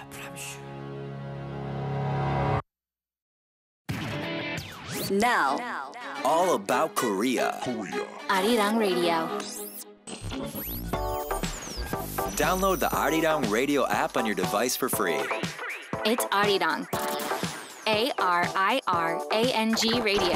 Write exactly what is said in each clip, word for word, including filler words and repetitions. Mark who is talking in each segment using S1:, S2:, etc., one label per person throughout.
S1: I promise you.
S2: Now,
S1: All about Korea.
S2: Arirang Radio.
S1: Download the Arirang Radio app on your device for free.
S2: It's Arirang. A R I R A N G Radio.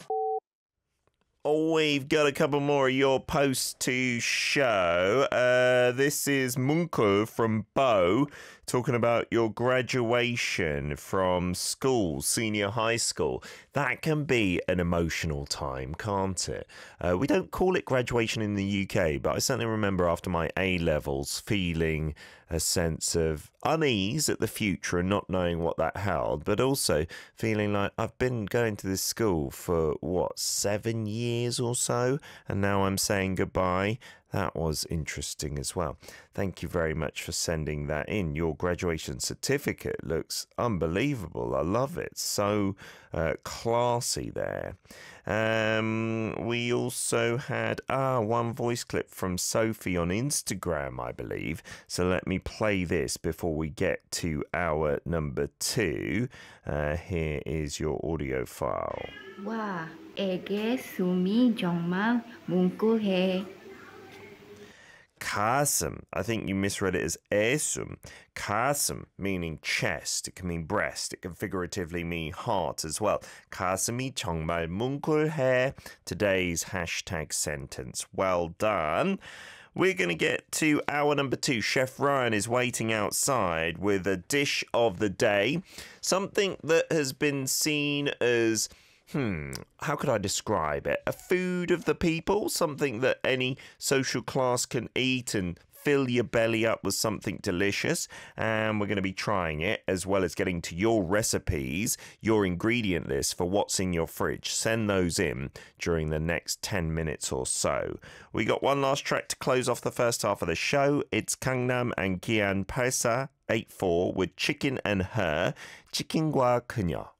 S3: Oh, we've got a couple more of your posts to show. Uh, this is Munko from Bo talking about your graduation from school, senior high school. That can be an emotional time, can't it? Uh, we don't call it graduation in the U K, but I certainly remember after my A-levels feeling a sense of unease at the future and not knowing what that held, but also feeling like I've been going to this school for, what, seven years or so, and now I'm saying goodbye. That was interesting as well. Thank you very much for sending that in. Your graduation certificate looks unbelievable. I love it. So uh, classy there. Um, we also had ah one voice clip from Sophie on Instagram, I believe. So let me play this before we get to our number two. Uh, here is your audio file.
S4: 와, 애게 숨이 정말 뭉클해.
S3: Kasum. I think you misread it as esum. Kasum, meaning chest. It can mean breast. It can figuratively mean heart as well. 가슴이 정말 뭉클해. Today's hashtag sentence. Well done. We're going to get to hour number two. Chef Ryan is waiting outside with a dish of the day. Something that has been seen as... Hmm, how could I describe it? A food of the people, something that any social class can eat and fill your belly up with something delicious. And we're going to be trying it as well as getting to your recipes, your ingredient list for what's in your fridge. Send those in during the next ten minutes or so. We got one last track to close off the first half of the show. It's Gangnam and Gian Paisa eight four with Chicken and Her, 치킨과 그녀.